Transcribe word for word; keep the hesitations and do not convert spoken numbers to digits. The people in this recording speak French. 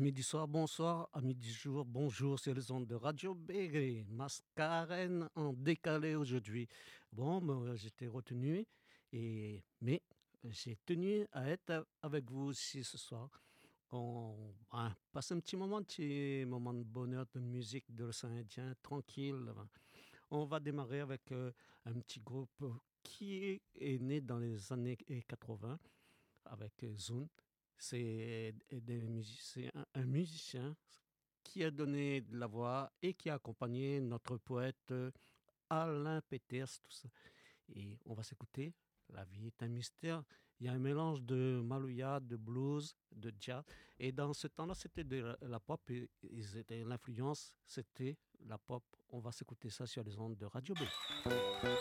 midi soir, bonsoir, à midi jour, bonjour, c'est les ondes de Radio Bégré, Mascarène en décalé aujourd'hui. Bon, moi, j'étais retenu, et... mais j'ai tenu à être avec vous aussi ce soir. On ben, passe un petit moment, un petit moment de bonheur, de musique de l'océan Indien, tranquille. On va démarrer avec euh, un petit groupe qui est, est né dans les années quatre-vingts avec euh, Zune. C'est des musiciens, un musicien qui a donné de la voix et qui a accompagné notre poète euh, Alain Peters. Tout ça. Et on va s'écouter. La vie est un mystère. Il y a un mélange de maloya, de blues, de jazz. Et dans ce temps-là, c'était de la, la pop. Et, ils étaient- l'influence, c'était la pop. On va s'écouter ça sur les ondes de Radio B.